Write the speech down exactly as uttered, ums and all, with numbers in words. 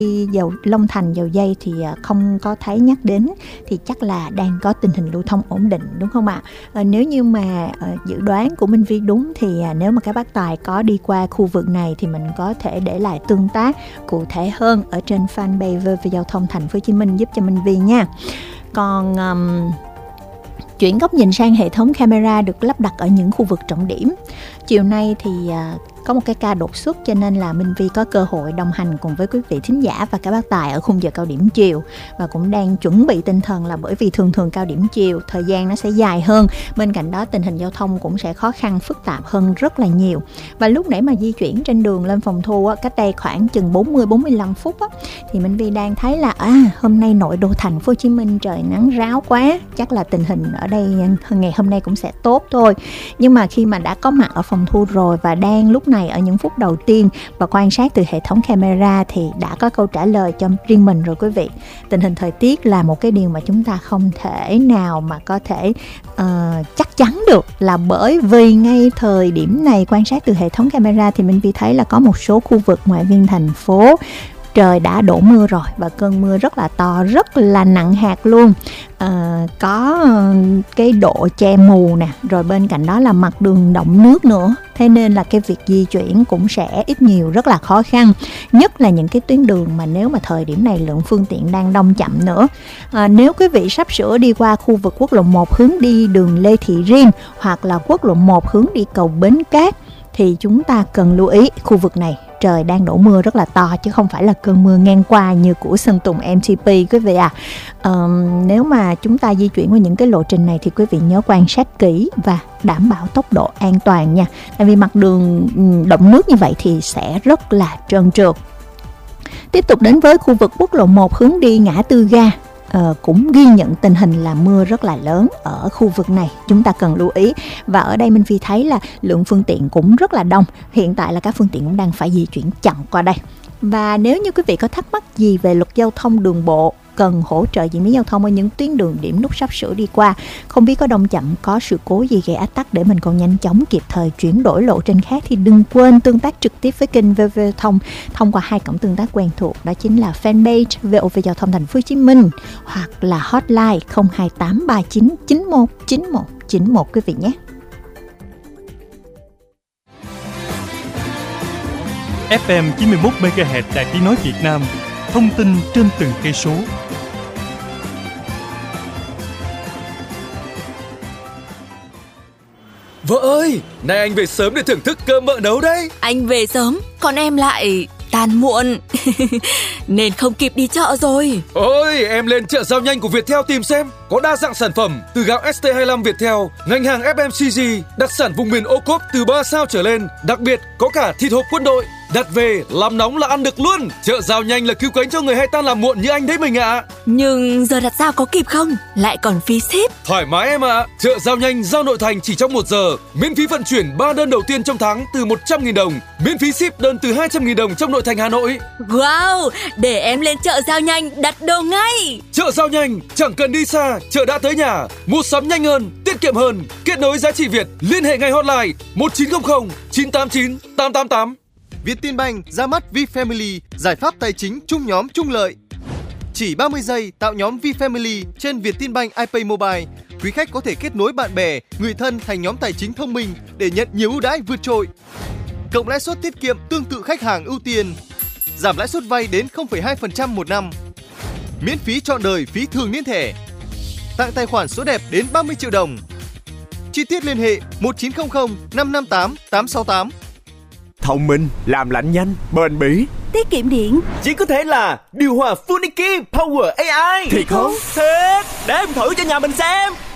Dầu Long Thành, dầu dây thì không có thấy nhắc đến, thì chắc là đang có tình hình lưu thông ổn định, đúng không ạ? À, nếu như mà uh, dự đoán của Minh Vi đúng thì uh, nếu mà các bác tài có đi qua khu vực này thì mình có thể để lại tương tác cụ thể hơn ở trên fanpage vê vê Giao thông Thành phố Hồ Chí Minh giúp cho Minh Vi nha. Còn um, chuyển góc nhìn sang hệ thống camera được lắp đặt ở những khu vực trọng điểm. Chiều nay thì uh, có một cái ca đột xuất cho nên là Minh Vi có cơ hội đồng hành cùng với quý vị thính giả và các bác tài ở khung giờ cao điểm chiều, và cũng đang chuẩn bị tinh thần là bởi vì thường thường cao điểm chiều thời gian nó sẽ dài hơn, bên cạnh đó tình hình giao thông cũng sẽ khó khăn phức tạp hơn rất là nhiều. Và lúc nãy mà di chuyển trên đường lên phòng thu á, cách đây khoảng chừng bốn mươi bốn mươi lăm phút á, thì Minh Vi đang thấy là à, hôm nay nội đô thành phố Hồ Chí Minh trời nắng ráo quá, chắc là tình hình ở đây ngày hôm nay cũng sẽ tốt thôi. Nhưng mà khi mà đã có mặt ở phòng thu rồi và đang lúc này ở những phút đầu tiên và quan sát từ hệ thống camera thì đã có câu trả lời cho riêng mình rồi quý vị. Tình hình thời tiết là một cái điều mà chúng ta không thể nào mà có thể uh, chắc chắn được, là bởi vì ngay thời điểm này quan sát từ hệ thống camera thì mình Vi thấy là có một số khu vực ngoại viên thành phố trời đã đổ mưa rồi, và cơn mưa rất là to, rất là nặng hạt luôn. À, có cái độ che mù nè, rồi bên cạnh đó là mặt đường đọng nước nữa. Thế nên là cái việc di chuyển cũng sẽ ít nhiều rất là khó khăn, nhất là những cái tuyến đường mà nếu mà thời điểm này lượng phương tiện đang đông chậm nữa. À, nếu quý vị sắp sửa đi qua khu vực quốc lộ một hướng đi đường Lê Thị Riêng hoặc là quốc lộ một hướng đi cầu Bến Cát thì chúng ta cần lưu ý khu vực này trời đang đổ mưa rất là to, chứ không phải là cơn mưa ngang qua như của Sơn Tùng em tê pê quý vị à. Um, nếu mà chúng ta di chuyển qua những cái lộ trình này thì quý vị nhớ quan sát kỹ và đảm bảo tốc độ an toàn nha. Tại vì mặt đường đọng nước như vậy thì sẽ rất là trơn trượt. Tiếp tục đến với khu vực quốc lộ một hướng đi ngã tư ga. Uh, cũng ghi nhận tình hình là mưa rất là lớn ở khu vực này, chúng ta cần lưu ý. Và ở đây Minh Phi thấy là lượng phương tiện cũng rất là đông, hiện tại là các phương tiện cũng đang phải di chuyển chậm qua đây. Và nếu như quý vị có thắc mắc gì về luật giao thông đường bộ, cần hỗ trợ diễn biến giao thông ở những tuyến đường điểm nút sắp sửa đi qua, không biết có đông chậm, có sự cố gì gây ách tắc để mình còn nhanh chóng kịp thời chuyển đổi lộ trình khác, thì đừng quên tương tác trực tiếp với kênh vê vê Thông thông qua hai cổng tương tác quen thuộc, đó chính là fanpage vê o vê Giao thông Thành phố Hồ Chí Minh hoặc là hotline không hai tám ba chín chín một chín một chín một quý vị nhé. ép em chín mươi mốt mê ga héc Đài Tiếng nói Việt Nam, thông tin trên từng cây số. Vợ ơi, nay anh về sớm để thưởng thức cơm mợ nấu đấy. Anh về sớm, còn em lại tan muộn nên không kịp đi chợ rồi. Ôi, em lên chợ Giao Nhanh của Viettel tìm xem, có đa dạng sản phẩm từ gạo ét tê hai mươi lăm Viettel, ngành hàng ép em xê giê, đặc sản vùng miền ô cốp từ ba sao trở lên, đặc biệt có cả thịt hộp quân đội. Đặt về làm nóng là ăn được luôn. Chợ Giao Nhanh là cứu cánh cho người hay tan làm muộn như anh đấy mình ạ. À. Nhưng giờ đặt giao có kịp không? Lại còn phí ship. Thoải mái em ạ. À. Chợ Giao Nhanh giao nội thành chỉ trong một giờ. Miễn phí vận chuyển ba đơn đầu tiên trong tháng từ một trăm nghìn đồng. Miễn phí ship đơn từ hai trăm nghìn đồng trong nội thành Hà Nội. Wow, để em lên chợ Giao Nhanh đặt đồ ngay. Chợ Giao Nhanh, chẳng cần đi xa, chợ đã tới nhà. Mua sắm nhanh hơn, tiết kiệm hơn. Kết nối giá trị Việt, liên hệ ngay hotline một chín không không chín tám chín tám tám tám. Vietinbank ra mắt VFamily, giải pháp tài chính chung nhóm chung lợi. Chỉ ba mươi giây tạo nhóm VFamily trên Vietinbank iPay Mobile. Quý khách có thể kết nối bạn bè, người thân thành nhóm tài chính thông minh để nhận nhiều ưu đãi vượt trội. Cộng lãi suất tiết kiệm tương tự khách hàng ưu tiên. Giảm lãi suất vay đến không phẩy hai phần trăm một năm. Miễn phí trọn đời phí thường niên thẻ. Tặng tài khoản số đẹp đến ba mươi triệu đồng. Chi tiết liên hệ một chín không không năm năm tám tám sáu tám. Thông minh, làm lạnh nhanh, bền bỉ, tiết kiệm điện. Chỉ có thể là điều hòa Funiki Power a i. Thiệt không? Thiệt, để em thử cho nhà mình xem.